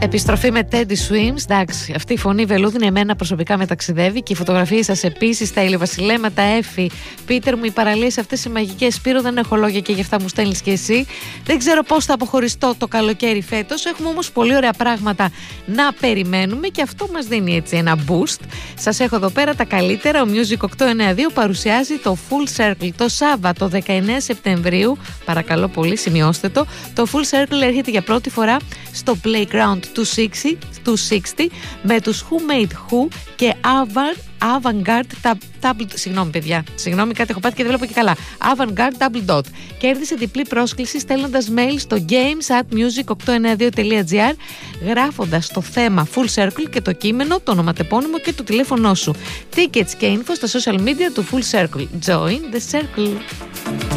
Επιστροφή με Teddy Swims. Εντάξει, αυτή η φωνή βελούδινη εμένα προσωπικά με ταξιδεύει και οι φωτογραφίες σας επίσης. Τα ηλιοβασιλέματα, Έφη, Πίτερ μου, οι παραλίες αυτές οι μαγικές. Σπύρο, δεν έχω λόγια και γι' αυτά μου στέλνεις και εσύ. Δεν ξέρω πώς θα αποχωριστώ το καλοκαίρι φέτος. Έχουμε όμως πολύ ωραία πράγματα να περιμένουμε και αυτό μας δίνει έτσι ένα boost. Σας έχω εδώ πέρα τα καλύτερα. Ο Music 892 παρουσιάζει το Full Circle το Σάββατο 19 Σεπτεμβρίου. Παρακαλώ πολύ, σημειώστε το. Το Full Circle έρχεται για πρώτη φορά στο Playground 260 με τους Who Made Who και Avantgarde Συγγνώμη παιδιά, κάτι έχω πάθει και δεν βλέπω και καλά. Avantgarde Double Dot. Κέρδισε διπλή πρόσκληση στέλνοντας mail στο games@music892.gr γράφοντας το θέμα Full Circle και το κείμενο, το ονοματεπώνυμο και το τηλέφωνό σου. Tickets και info στα social media του Full Circle. Join the circle.